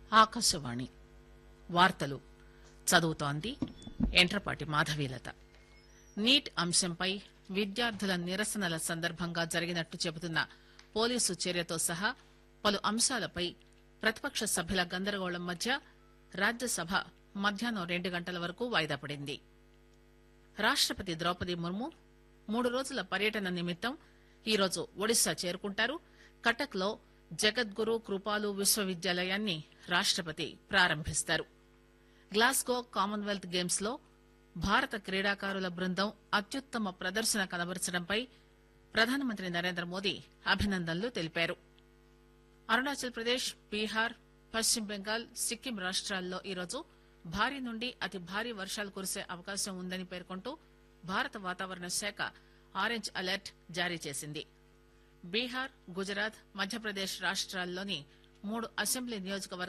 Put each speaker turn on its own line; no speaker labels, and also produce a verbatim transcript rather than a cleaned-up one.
ఆకాశవాణి వార్తలు చదువుతోంది ఎంట్రపాటి మాధవీలత. నీట్ అంశంపై విద్యార్థుల నిరసనల సందర్భంగా జరిగినట్టు చెబుతున్న పోలీసు చర్యతో సహా పలు అంశాలపై ప్రతిపక్ష సభ్యుల గందరగోళం మధ్య రాజ్యసభ మధ్యాహ్నం రెండు గంటల వరకు వాయిదా పడింది. రాష్టపతి ద్రౌపది ముర్ము మూడు రోజుల పర్యటన నిమిత్తం ఈరోజు ఒడిశా చేరుకుంటారు. కటక్ లో జగద్గురు కృపాలు విశ్వవిద్యాలయాన్ని రాష్టపతి ప్రారంభిస్తారు. గ్లాస్గో కామన్వెల్త్ గేమ్స్ లో భారత క్రీడాకారుల బృందం అత్యుత్తమ ప్రదర్శన కనబరచడంపై ప్రధానమంత్రి నరేంద్ర మోదీ అభినందనలు తెలిపారు. అరుణాచల్ ప్రదేశ్, బీహార్, పశ్చిమ బెంగాల్, సిక్కిం రాష్ట్రాల్లో ఈరోజు భారీ నుండి అతి భారీ వర్షాలు కురిసే అవకాశం ఉందని పేర్కొంటూ భారత వాతావరణ శాఖ ఆరెంజ్ అలర్ట్ జారీ చేసింది. బీహార్, గుజరాత్, మధ్యప్రదేశ్ రాష్ట్రాల్లోని మూడు అసెంబ్లీ నియోజకవర్గాలు